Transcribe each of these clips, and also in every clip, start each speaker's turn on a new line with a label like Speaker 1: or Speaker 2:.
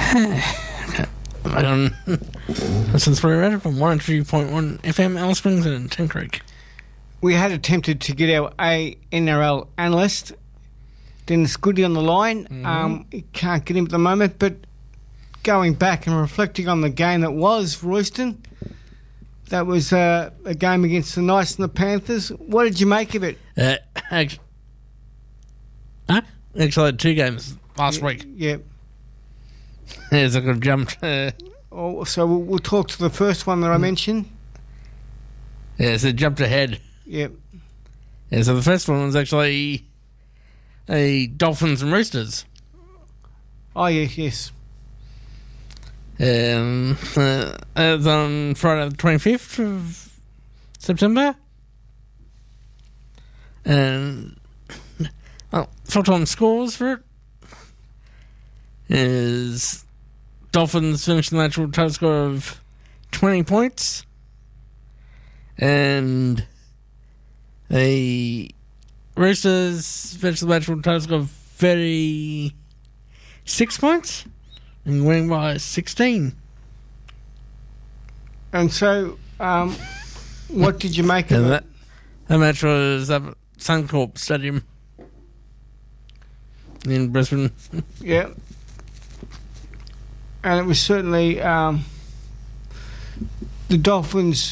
Speaker 1: This is Spring Radio from 103.1 FM, Alice Springs and Tin Creek.
Speaker 2: We had attempted to get our NRL analyst, Dennis Goody, on the line. He can't get him at the moment, but going back and reflecting on the game that was Royston, that was a game against the Knights and the Panthers. What did you make of it?
Speaker 1: Actually, I had 2 games last week.
Speaker 2: Yeah.
Speaker 1: As I could have jumped.
Speaker 2: So we'll talk to the first one that I mentioned.
Speaker 1: Yeah, so it jumped ahead.
Speaker 2: Yep.
Speaker 1: Yeah, so the first one was actually Dolphins and Roosters.
Speaker 2: Oh, yes.
Speaker 1: It was on Friday the 25th of September. And, full-time scores for it is Dolphins finished the match with a total score of 20 points. And the Roosters finished the match with a total score of 36 points. And winning by 16.
Speaker 2: And so, what did you make of it?
Speaker 1: That match was up at Suncorp Stadium in Brisbane.
Speaker 2: Yeah. And it was certainly the Dolphins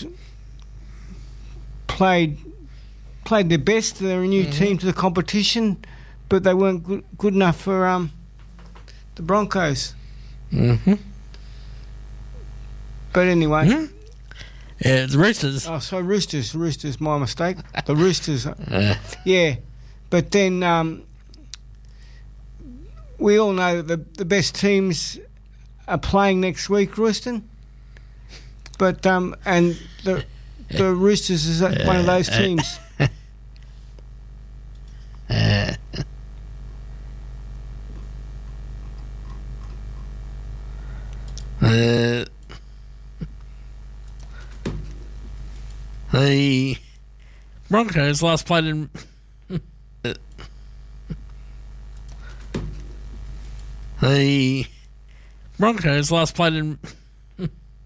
Speaker 2: played their best. They're a new team to the competition, but they weren't good enough for the Broncos.
Speaker 1: Mm-hmm.
Speaker 2: But anyway.
Speaker 1: Mm-hmm. Yeah, it's Roosters.
Speaker 2: Oh, sorry, Roosters, my mistake. The Roosters. Yeah. But then we all know that the best teams are playing next week, Royston. But and the Roosters is one of those teams.
Speaker 1: The Broncos last played in the Broncos last played in